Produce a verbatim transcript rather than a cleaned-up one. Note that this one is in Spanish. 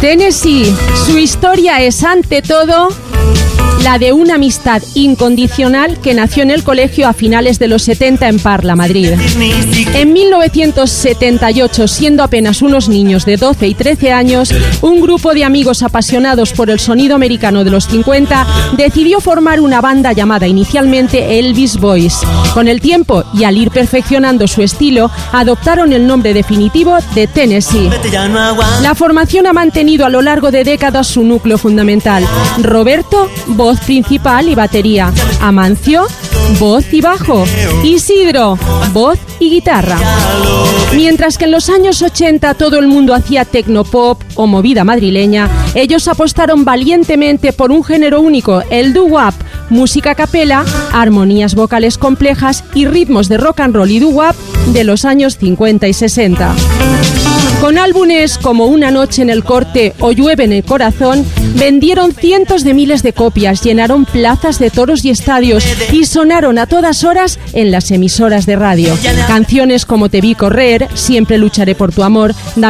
Tennessee, su historia es ante todo la de una amistad incondicional que nació en el colegio a finales de los setenta en Parla, Madrid. En mil novecientos setenta y ocho, siendo apenas unos niños de doce y trece años, un grupo de amigos apasionados por el sonido americano de los cincuenta decidió formar una banda llamada inicialmente Elvis Boys. Con el tiempo y al ir perfeccionando su estilo, adoptaron el nombre definitivo de Tennessee. La formación ha mantenido a lo largo de décadas su núcleo fundamental: Roberto, voz principal y batería; Amancio, voz y bajo; Isidro, voz y guitarra. Mientras que en los años ochenta todo el mundo hacía tecnopop o movida madrileña, ellos apostaron valientemente por un género único, el doo-wop, música a capela, armonías vocales complejas y ritmos de rock and roll y doo-wop de los años cincuenta y sesenta. Con álbumes como Una noche en el corte o Llueve en el corazón, vendieron cientos de miles de copias, llenaron plazas de toros y estadios y sonaron a todas horas en las emisoras de radio. Canciones como Te vi correr, Siempre lucharé por tu amor, Dame